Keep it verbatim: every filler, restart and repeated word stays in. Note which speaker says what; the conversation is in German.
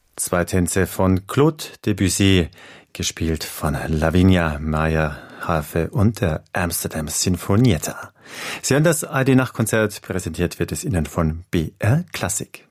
Speaker 1: Zwei Tänze von Claude Debussy, gespielt von Lavinia Maya Harfe und der Amsterdam Sinfonietta. Sie hören das A R D Nachtkonzert, präsentiert wird es Ihnen von B R Klassik.